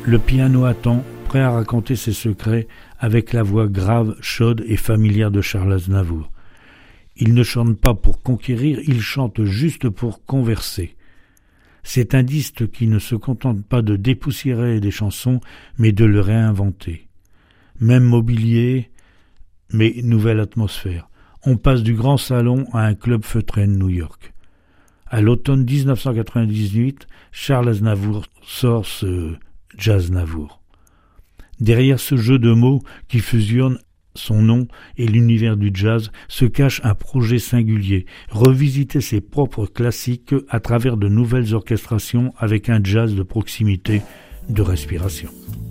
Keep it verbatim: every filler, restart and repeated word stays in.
Le piano attend, prêt à raconter ses secrets avec la voix grave, chaude et familière de Charles Aznavour. Il ne chante pas pour conquérir, il chante juste pour converser. C'est un disque qui ne se contente pas de dépoussiérer des chansons, mais de le réinventer. Même mobilier, mais nouvelle atmosphère. On passe du grand salon à un club feutré de New York. À l'automne dix-neuf cent quatre-vingt-dix-huit, Charles Aznavour sort ce Jazznavour. Derrière ce jeu de mots qui fusionne son nom et l'univers du jazz se cache un projet singulier, revisiter ses propres classiques à travers de nouvelles orchestrations avec un jazz de proximité, de respiration.